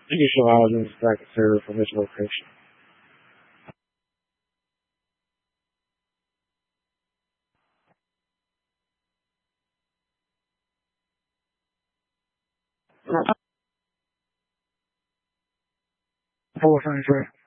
You can show housing stack server from this location. Four things, right?